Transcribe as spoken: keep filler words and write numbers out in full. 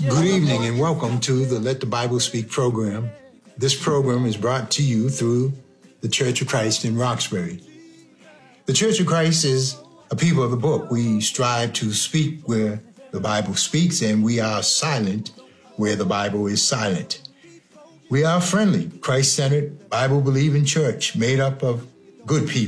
Good evening and welcome to the Let the Bible Speak program. This program is brought to you through the Church of Christ in Roxbury. The Church of Christ is a people of the book. We strive to speak where the Bible speaks, and we are silent where the Bible is silent. We are friendly, Christ-centered, Bible-believing church made up of good people.